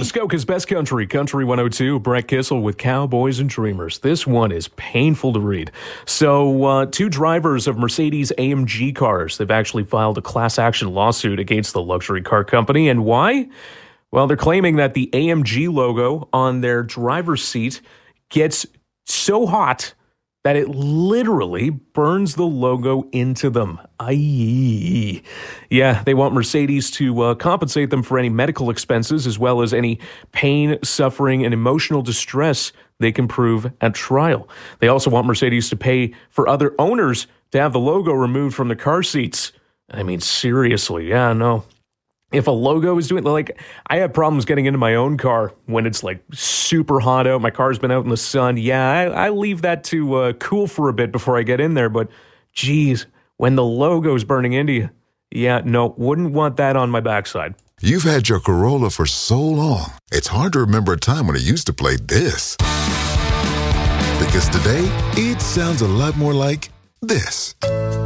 Muskoka's Best Country, Country 102, Brett Kissel with Cowboys and Dreamers. This one is painful to read. So, two drivers of Mercedes-AMG cars, they've actually filed a class action lawsuit against the luxury car company. And why? Well, they're claiming that the AMG logo on their driver's seat gets so hot that it literally burns the logo into them. Aye. Yeah, they want Mercedes to compensate them for any medical expenses as well as any pain, suffering, and emotional distress they can prove at trial. They also want Mercedes to pay for other owners to have the logo removed from the car seats. I mean, seriously, yeah, no. If a logo is doing, like, I have problems getting into my own car when it's like super hot out. My car's been out in the sun. Yeah, I leave that to cool for a bit before I get in there. But geez, when the logo's burning into you, yeah, no, wouldn't want that on my backside. You've had your Corolla for so long, it's hard to remember a time when it used to play this. Because today, it sounds a lot more like this.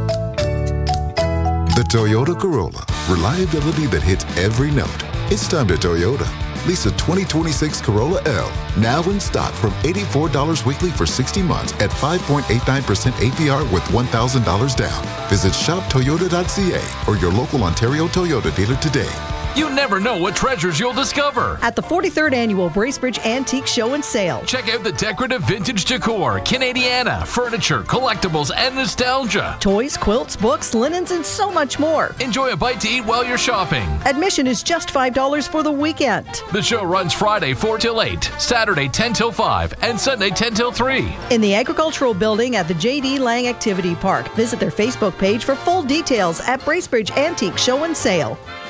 The Toyota Corolla. Reliability that hits every note. It's time to Toyota. Lease a 2026 Corolla L. Now in stock from $84 weekly for 60 months at 5.89% APR with $1,000 down. Visit shoptoyota.ca or your local Ontario Toyota dealer today. You never know what treasures you'll discover at the 43rd Annual Bracebridge Antique Show and Sale. Check out the decorative vintage decor, Canadiana, furniture, collectibles, and nostalgia. Toys, quilts, books, linens, and so much more. Enjoy a bite to eat while you're shopping. Admission is just $5 for the weekend. The show runs Friday 4 till 8, Saturday 10 till 5, and Sunday 10 till 3. In the Agricultural Building at the J.D. Lang Activity Park. Visit their Facebook page for full details at Bracebridge Antique Show and Sale.